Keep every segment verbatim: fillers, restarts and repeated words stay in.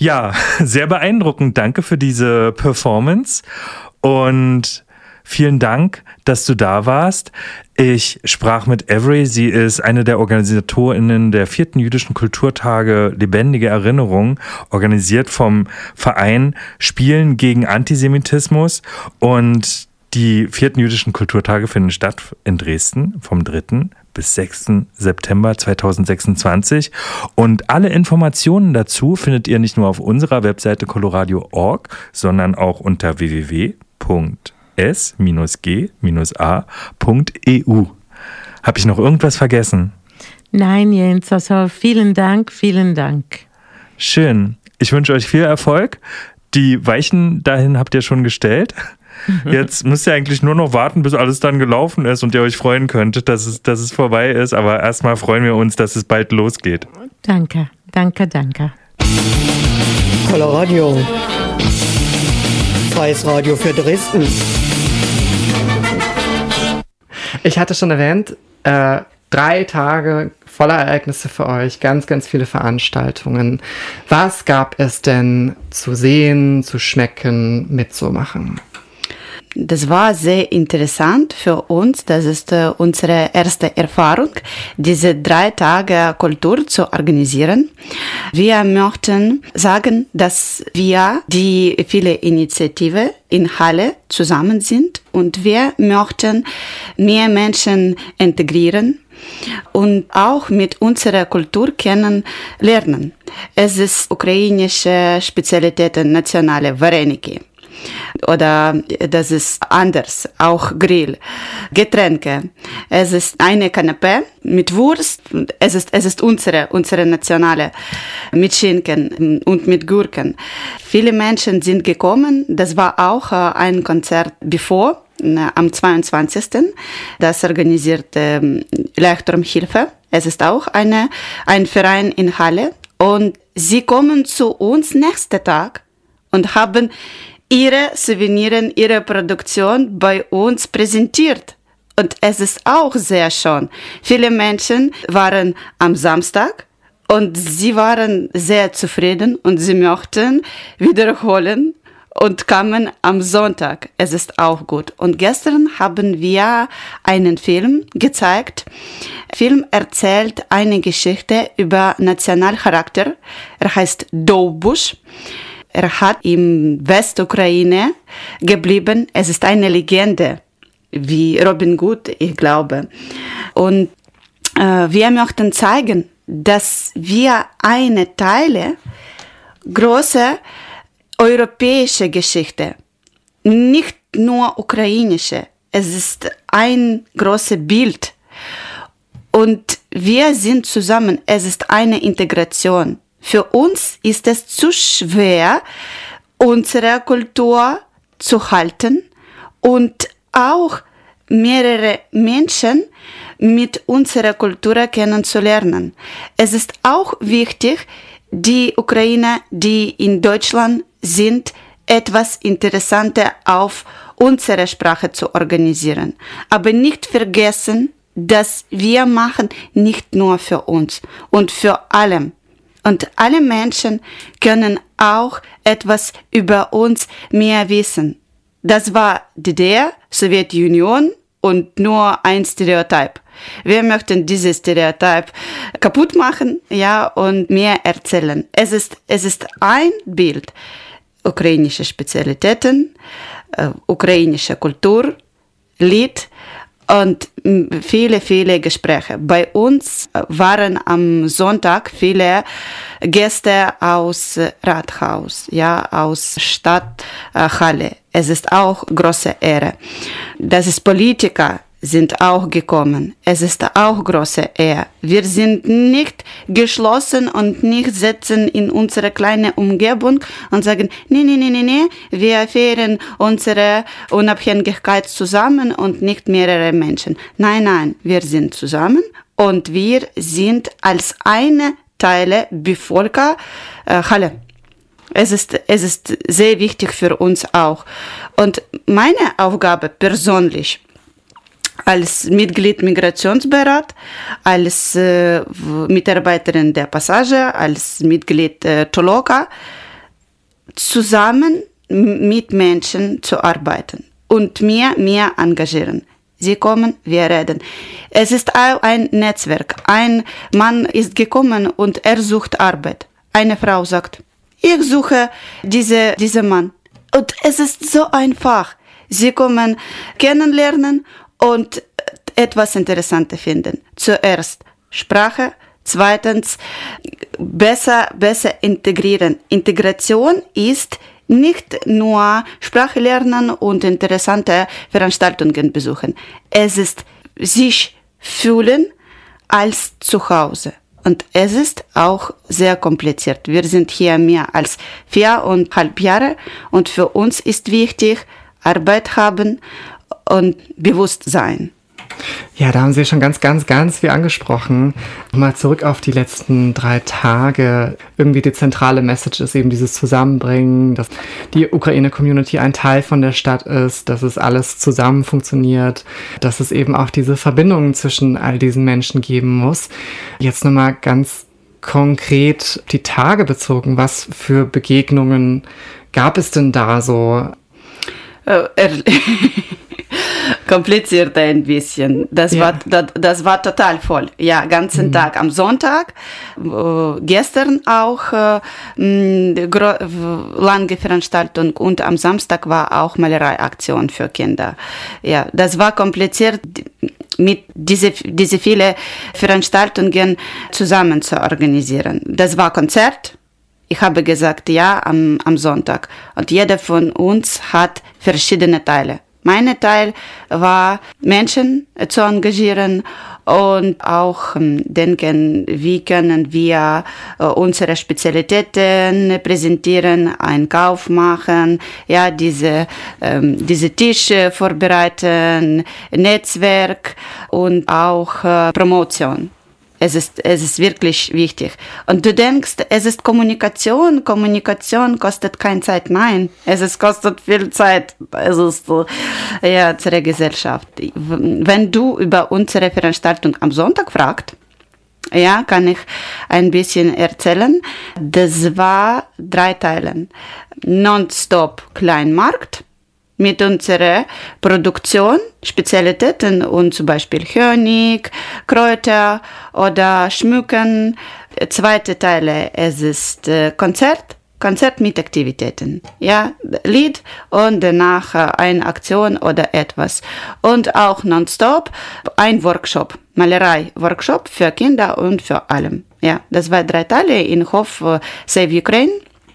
Ja, sehr beeindruckend. Danke für diese Performance und vielen Dank, dass du da warst. Ich sprach mit Avery. Sie ist eine der OrganisatorInnen der vierten jüdischen Kulturtage Lebendige Erinnerung, organisiert vom Verein Spielen gegen Antisemitismus. Und die vierten jüdischen Kulturtage finden statt in Dresden vom dritten bis sechsten September zweitausendsechsundzwanzig. Und alle Informationen dazu findet ihr nicht nur auf unserer Webseite coloradio punkt org, sondern auch unter w w w punkt s g a punkt e u. Habe ich noch irgendwas vergessen? Nein, Jens, also vielen Dank, vielen Dank. Schön. Ich wünsche euch viel Erfolg. Die Weichen dahin habt ihr schon gestellt. Jetzt müsst ihr eigentlich nur noch warten, bis alles dann gelaufen ist und ihr euch freuen könnt, dass es, dass es vorbei ist. Aber erstmal freuen wir uns, dass es bald losgeht. Danke, danke, danke. Coloradio. Freies Radio für Dresden. Ich hatte schon erwähnt, äh, drei Tage voller Ereignisse für euch, ganz, ganz viele Veranstaltungen. Was gab es denn zu sehen, zu schmecken, mitzumachen? Das war sehr interessant für uns. Das ist äh, unsere erste Erfahrung, diese drei Tage Kultur zu organisieren. Wir möchten sagen, dass wir die viele Initiative in Halle zusammen sind und wir möchten mehr Menschen integrieren und auch mit unserer Kultur kennenlernen. Es ist ukrainische Spezialitäten, nationale Vareniki. Oder das ist anders, auch Grill, Getränke. Es ist eine Kanapé mit Wurst. Es ist, es ist unsere, unsere nationale, mit Schinken und mit Gurken. Viele Menschen sind gekommen. Das war auch ein Konzert bevor, am zweiundzwanzigsten Das organisierte Leuchtturmhilfe. Es ist auch eine, ein Verein in Halle. Und sie kommen zu uns nächsten Tag und haben ihre Souveniren, ihre Produktion bei uns präsentiert. Und es ist auch sehr schön. Viele Menschen waren am Samstag und sie waren sehr zufrieden und sie möchten wiederholen und kamen am Sonntag. Es ist auch gut. Und gestern haben wir einen Film gezeigt. Der Film erzählt eine Geschichte über Nationalcharakter. Er heißt Довбуш. Er hat in Westukraine geblieben. Es ist eine Legende, wie Robin Hood, ich glaube. Und äh, wir möchten zeigen, dass wir eine Teile große europäische Geschichte, nicht nur ukrainische. Es ist ein großes Bild. Und wir sind zusammen. Es ist eine Integration. Für uns ist es zu schwer, unsere Kultur zu halten und auch mehrere Menschen mit unserer Kultur kennenzulernen. Es ist auch wichtig, die Ukrainer, die in Deutschland sind, etwas Interessantes auf unsere Sprache zu organisieren. Aber nicht vergessen, dass wir machen nicht nur für uns und für alle. Und alle Menschen können auch etwas über uns mehr wissen. Das war D D R, Sowjetunion und nur ein Stereotyp. Wir möchten dieses Stereotyp kaputt machen, ja, und mehr erzählen. Es ist, es ist ein Bild. Ukrainische Spezialitäten, äh, ukrainische Kultur, Lied, und viele, viele Gespräche. Bei uns waren am Sonntag viele Gäste aus Rathaus, ja, aus Stadt Halle. Es ist auch große Ehre. Das ist Politiker sind auch gekommen. Es ist auch große Ehre. Wir sind nicht geschlossen und nicht sitzen in unserer kleinen Umgebung und sagen, nee, nee, nee, nee, nee, wir feiern unsere Unabhängigkeit zusammen und nicht mehrere Menschen. Nein, nein, wir sind zusammen und wir sind als eine Teile Bevölkerung äh, Halle. Es ist, es ist sehr wichtig für uns auch. Und meine Aufgabe persönlich, als Mitglied Migrationsberat, als äh, Mitarbeiterin der Passage, als Mitglied äh, Toloka, zusammen mit Menschen zu arbeiten und mehr, mehr engagieren. Sie kommen, wir reden. Es ist auch ein Netzwerk. Ein Mann ist gekommen und er sucht Arbeit. Eine Frau sagt, ich suche diese, diesen Mann. Und es ist so einfach. Sie kommen kennenlernen und etwas Interessantes finden. Zuerst Sprache, zweitens besser, besser integrieren. Integration ist nicht nur Sprache lernen und interessante Veranstaltungen besuchen. Es ist sich fühlen als zu Hause. Und es ist auch sehr kompliziert. Wir sind hier mehr als viereinhalb Jahre und für uns ist wichtig, Arbeit haben und Bewusstsein. Ja, da haben Sie schon ganz, ganz, ganz viel angesprochen. Mal zurück auf die letzten drei Tage. Irgendwie die zentrale Message ist eben dieses Zusammenbringen, dass die Ukraine-Community ein Teil von der Stadt ist, dass es alles zusammen funktioniert, dass es eben auch diese Verbindungen zwischen all diesen Menschen geben muss. Jetzt nochmal ganz konkret die Tage bezogen. Was für Begegnungen gab es denn da so? Äh, kompliziert ein bisschen. Das, ja. war, das, das war total voll. Ja, ganzen mhm. Tag. Am Sonntag, äh, gestern auch äh, lange Veranstaltung und am Samstag war auch Malereiaktion für Kinder. Ja, das war kompliziert, mit diese, diese viele Veranstaltungen zusammen zu organisieren. Das war Konzert. Ich habe gesagt, ja, am, am Sonntag. Und jeder von uns hat verschiedene Teile. Mein Teil war, Menschen zu engagieren und auch ähm, denken, wie können wir äh, unsere Spezialitäten präsentieren, Einkauf machen, ja, diese, ähm, diese Tische vorbereiten, Netzwerk und auch äh, Promotion. Es ist, es ist wirklich wichtig. Und du denkst, es ist Kommunikation. Kommunikation kostet keine Zeit. Nein, es ist, kostet viel Zeit. Es ist ja, unsere Gesellschaft. Wenn du über unsere Veranstaltung am Sonntag fragst, ja, kann ich ein bisschen erzählen. Das war drei Teilen. Nonstop Kleinmarkt. Mit unserer Produktion, Spezialitäten und zum Beispiel Honig, Kräuter oder Schmücken. Zweite Teile, es ist Konzert, Konzert mit Aktivitäten. Ja, Lied und danach eine Aktion oder etwas. Und auch nonstop ein Workshop, Malerei-Workshop für Kinder und für alle. Ja, das war drei Teile in Hof Save Ukraine.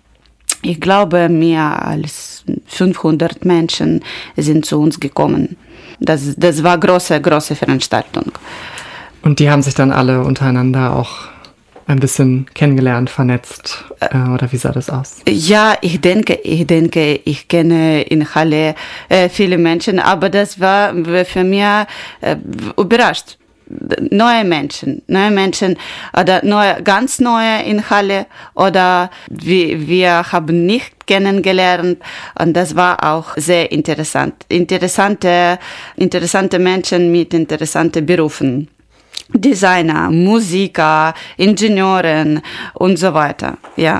Ich glaube, mehr als fünfhundert Menschen sind zu uns gekommen. Das, das war eine große, große Veranstaltung. Und die haben sich dann alle untereinander auch ein bisschen kennengelernt, vernetzt? Äh, oder wie sah das aus? Ja, ich denke, ich denke, ich kenne in Halle äh, viele Menschen, aber das war für mich äh, überrascht. Neue Menschen, neue Menschen oder neue, ganz neue in Halle oder wir, wir haben nicht kennengelernt und das war auch sehr interessant. Interessante, interessante Menschen mit interessanten Berufen. Designer, Musiker, Ingenieuren und so weiter, ja.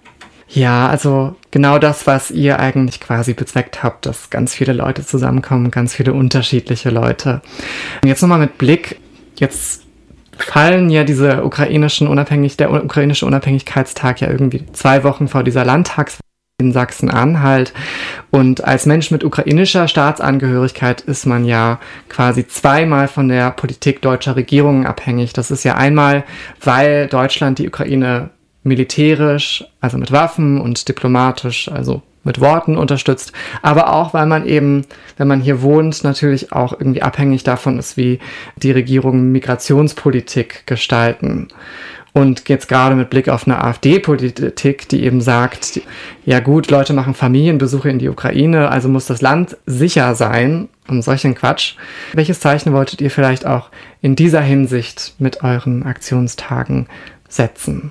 Ja, also genau das, was ihr eigentlich quasi bezweckt habt, dass ganz viele Leute zusammenkommen, ganz viele unterschiedliche Leute. Jetzt nochmal mit Blick, jetzt fallen ja diese ukrainischen Unabhängig, der ukrainische Unabhängigkeitstag ja irgendwie zwei Wochen vor dieser Landtagswahl in Sachsen-Anhalt. Und als Mensch mit ukrainischer Staatsangehörigkeit ist man ja quasi zweimal von der Politik deutscher Regierungen abhängig. Das ist ja einmal, weil Deutschland die Ukraine militärisch, also mit Waffen und diplomatisch, also mit Worten unterstützt, aber auch, weil man eben, wenn man hier wohnt, natürlich auch irgendwie abhängig davon ist, wie die Regierungen Migrationspolitik gestalten. Und jetzt gerade mit Blick auf eine AfD-Politik, die eben sagt, ja gut, Leute machen Familienbesuche in die Ukraine, also muss das Land sicher sein und solchen Quatsch. Welches Zeichen wolltet ihr vielleicht auch in dieser Hinsicht mit euren Aktionstagen setzen?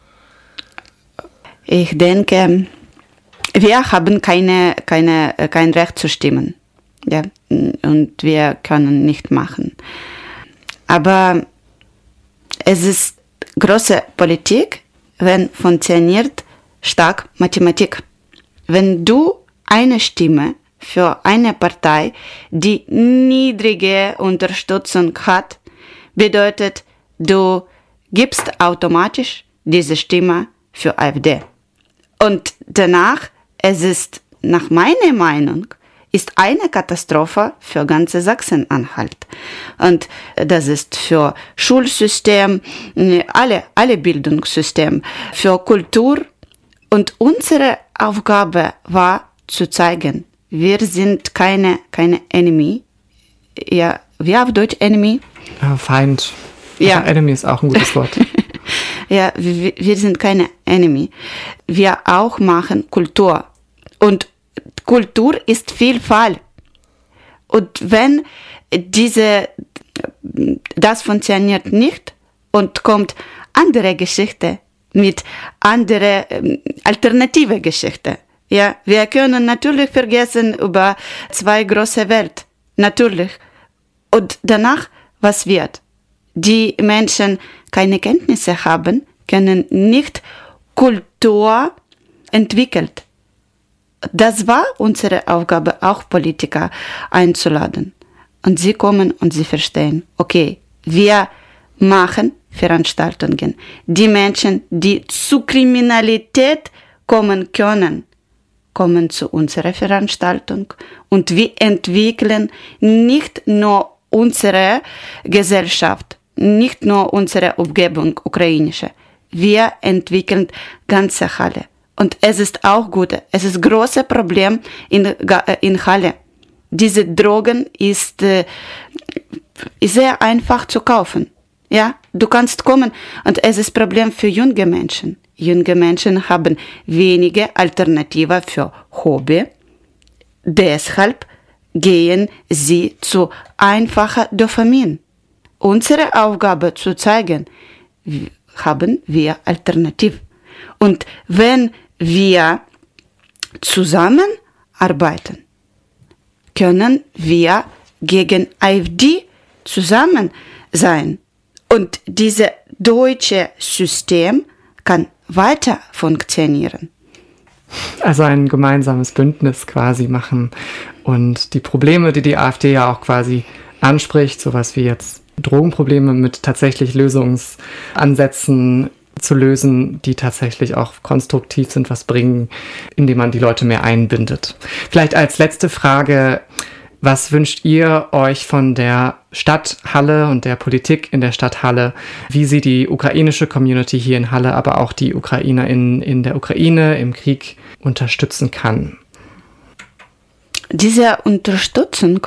Ich denke, wir haben keine, keine, kein Recht zu stimmen. Ja, und wir können nicht machen. Aber es ist große Politik, wenn funktioniert stark Mathematik. wenn du eine Stimme für eine Partei, die niedrige Unterstützung hat, bedeutet, du gibst automatisch diese Stimme für AfD. Und danach, es ist nach meiner Meinung, ist eine Katastrophe für ganze Sachsen-Anhalt. Und das ist für Schulsystem, alle, alle Bildungssystem, für Kultur. Und unsere Aufgabe war zu zeigen, wir sind keine, keine Enemy. Ja, wie auf Deutsch Enemy? Ja, Feind. Ja. Also Enemy ist auch ein gutes Wort. Ja, wir, wir sind keine Enemy. Wir auch machen Kultur. Und Kultur ist Vielfalt. Und wenn diese, das funktioniert nicht und kommt andere Geschichte mit andere alternative Geschichte. Ja, wir können natürlich vergessen über zwei große Welt. Natürlich. Und danach, was wird? Die Menschen keine Kenntnisse haben, können nicht Kultur entwickeln. Das war unsere Aufgabe, auch Politiker einzuladen. Und sie kommen und sie verstehen, okay, wir machen Veranstaltungen. Die Menschen, die zu Kriminalität kommen können, kommen zu unserer Veranstaltung. Und wir entwickeln nicht nur unsere Gesellschaft, nicht nur unsere Umgebung, ukrainische. Wir entwickeln ganze Halle. Und es ist auch gut, es ist ein großes Problem in, in Halle. Diese Drogen ist, äh, ist sehr einfach zu kaufen. Ja, du kannst kommen und es ist ein Problem für junge Menschen. Junge Menschen haben wenige Alternativen für Hobby. Deshalb gehen sie zu einfacher Dopamin. Unsere Aufgabe zu zeigen, haben wir Alternativen. Und wenn wir zusammenarbeiten, können wir gegen AfD zusammen sein. Und dieses deutsche System kann weiter funktionieren. Also ein gemeinsames Bündnis quasi machen und die Probleme, die die AfD ja auch quasi anspricht, sowas wie jetzt Drogenprobleme mit tatsächlich Lösungsansätzen zu lösen, die tatsächlich auch konstruktiv sind, was bringen, indem man die Leute mehr einbindet. Vielleicht als letzte Frage, was wünscht ihr euch von der Stadt Halle und der Politik in der Stadt Halle, wie sie die ukrainische Community hier in Halle, aber auch die Ukrainer in, in der Ukraine im Krieg unterstützen kann? Diese Unterstützung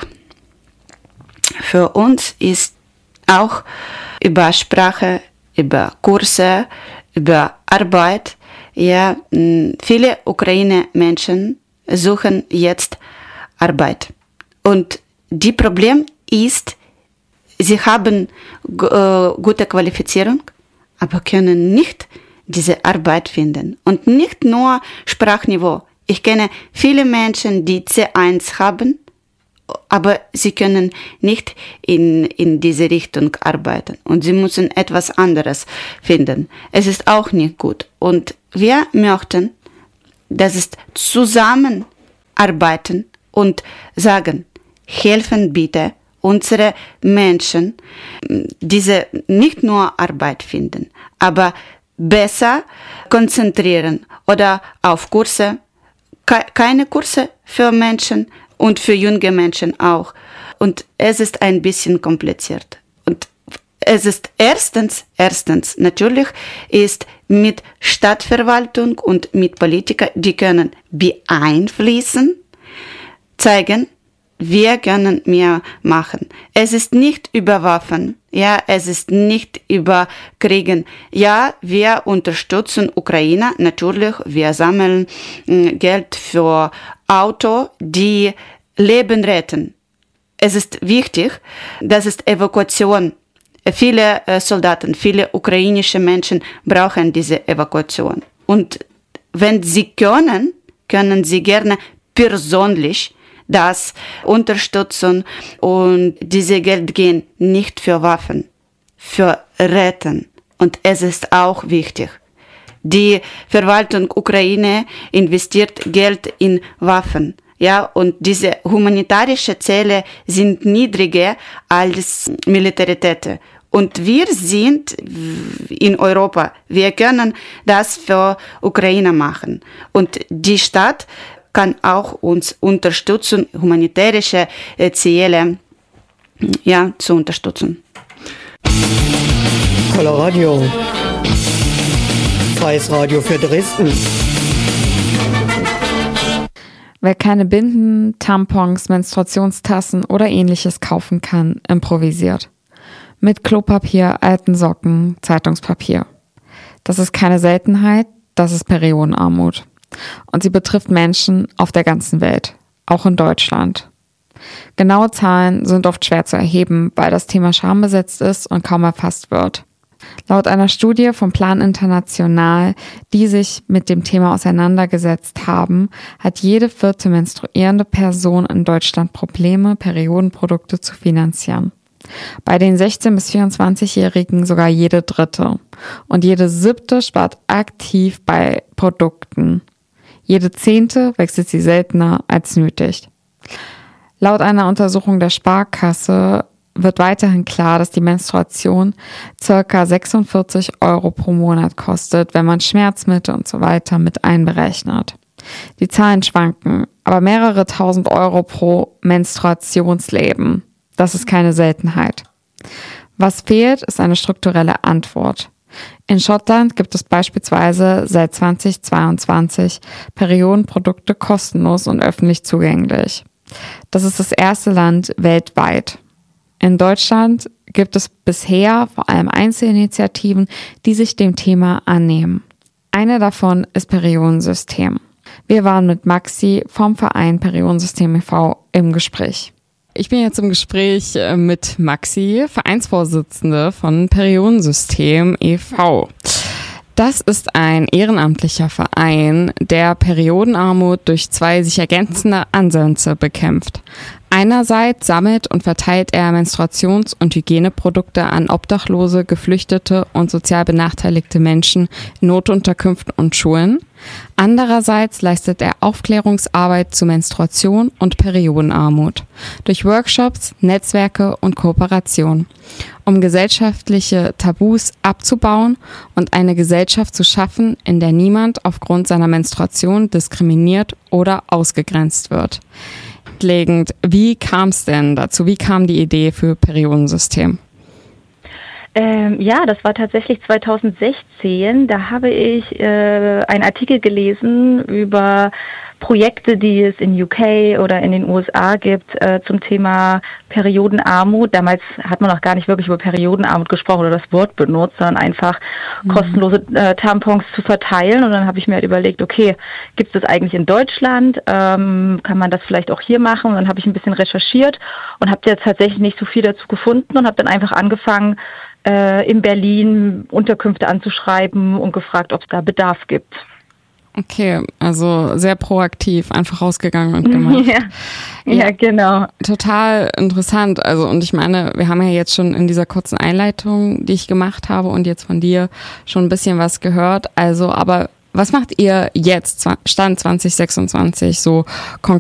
für uns ist auch über Sprache, über Kurse, über Arbeit. Ja, viele Ukraine-Menschen suchen jetzt Arbeit. Und das Problem ist, sie haben g- äh, gute Qualifizierung, aber können nicht diese Arbeit finden. Und nicht nur Sprachniveau. Ich kenne viele Menschen, die C eins haben, aber sie können nicht in, in diese Richtung arbeiten. Und sie müssen etwas anderes finden. Es ist auch nicht gut. Und wir möchten, dass es zusammenarbeiten und sagen, helfen bitte unsere Menschen, diese nicht nur Arbeit finden, aber besser konzentrieren oder auf Kurse, keine Kurse für Menschen und für junge Menschen auch. Und es ist ein bisschen kompliziert. Und es ist erstens, erstens natürlich ist mit Stadtverwaltung und mit Politikern, die können beeinflussen, zeigen, wir können mehr machen. Es ist nicht über Waffen, ja, es ist nicht über Kriegen. Ja, wir unterstützen Ukraine, natürlich, wir sammeln äh, Geld für Auto, die Leben retten. Es ist wichtig, das ist Evakuation. Viele äh, Soldaten, viele ukrainische Menschen brauchen diese Evakuation. Und wenn sie können, können sie gerne persönlich das unterstützen und diese Geld gehen nicht für Waffen, für Retten. Und es ist auch wichtig. Die Verwaltung Ukraine investiert Geld in Waffen. Ja, und diese humanitarische Ziele sind niedriger als Militarität. Und wir sind in Europa. Wir können das für Ukraine machen. Und die Stadt kann auch uns unterstützen, humanitärische Ziele ja, zu unterstützen. Coloradio. Freies Radio für Dresden. Wer keine Binden, Tampons, Menstruationstassen oder ähnliches kaufen kann, improvisiert. Mit Klopapier, alten Socken, Zeitungspapier. Das ist keine Seltenheit, das ist Periodenarmut. Und sie betrifft Menschen auf der ganzen Welt, auch in Deutschland. Genaue Zahlen sind oft schwer zu erheben, weil das Thema schambesetzt ist und kaum erfasst wird. Laut einer Studie vom Plan International, die sich mit dem Thema auseinandergesetzt haben, hat jede vierte menstruierende Person in Deutschland Probleme, Periodenprodukte zu finanzieren. Bei den sechzehn- bis vierundzwanzigjährigen sogar jede dritte. Und jede siebte spart aktiv bei Produkten. Jede zehnte wechselt sie seltener als nötig. Laut einer Untersuchung der Sparkasse wird weiterhin klar, dass die Menstruation ca. sechsundvierzig Euro pro Monat kostet, wenn man Schmerzmittel und so weiter mit einberechnet. Die Zahlen schwanken, aber mehrere tausend Euro pro Menstruationsleben. Das ist keine Seltenheit. Was fehlt, ist eine strukturelle Antwort. In Schottland gibt es beispielsweise seit zweitausendzweiundzwanzig Periodenprodukte kostenlos und öffentlich zugänglich. Das ist das erste Land weltweit. In Deutschland gibt es bisher vor allem Einzelinitiativen, die sich dem Thema annehmen. Eine davon ist Periodensystem. Wir waren mit Maxi vom Verein Periodensystem e V im Gespräch. Ich bin jetzt im Gespräch mit Maxi, Vereinsvorsitzende von Periodensystem e V. Das ist ein ehrenamtlicher Verein, der Periodenarmut durch zwei sich ergänzende Ansätze bekämpft. Einerseits sammelt und verteilt er Menstruations- und Hygieneprodukte an Obdachlose, Geflüchtete und sozial benachteiligte Menschen in Notunterkünften und Schulen. Andererseits leistet er Aufklärungsarbeit zu Menstruation und Periodenarmut durch Workshops, Netzwerke und Kooperation, um gesellschaftliche Tabus abzubauen und eine Gesellschaft zu schaffen, in der niemand aufgrund seiner Menstruation diskriminiert oder ausgegrenzt wird. Grundlegend, wie kam es denn dazu? Wie kam die Idee für Periodensystem? Ähm, ja, das war tatsächlich zweitausendsechzehn. Da habe ich äh, einen Artikel gelesen über Projekte, die es in U K oder in den U S A gibt äh, zum Thema Periodenarmut. Damals hat man noch gar nicht wirklich über Periodenarmut gesprochen oder das Wort benutzt, sondern einfach mhm. kostenlose äh, Tampons zu verteilen. Und dann habe ich mir halt überlegt, okay, gibt es das eigentlich in Deutschland? Ähm, kann man das vielleicht auch hier machen? Und dann habe ich ein bisschen recherchiert und habe jetzt tatsächlich nicht so viel dazu gefunden und habe dann einfach angefangen, äh, in Berlin Unterkünfte anzuschreiben und gefragt, ob es da Bedarf gibt. Okay, also sehr proaktiv, einfach rausgegangen und gemacht. Ja, ja, ja, genau. Total interessant. Also, und ich meine, wir haben ja jetzt schon in dieser kurzen Einleitung, die ich gemacht habe und jetzt von dir schon ein bisschen was gehört. Also, aber was macht ihr jetzt, Stand zwanzig sechsundzwanzig, so konkret